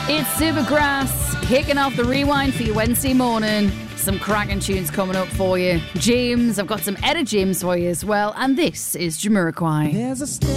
It's Supergrass kicking off the rewind for you Wednesday morning. Some cracking tunes coming up for you. James, I've got some Etta James for you as well. And this is Jamiroquai.